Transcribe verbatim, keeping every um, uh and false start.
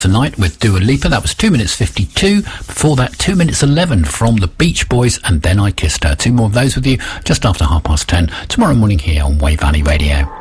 Tonight with Dua Lipa. That was two minutes fifty-two. Before that, two minutes eleven from the Beach Boys, and Then I Kissed Her. Two more of those with you just after half past ten tomorrow morning here on Wave Valley Radio.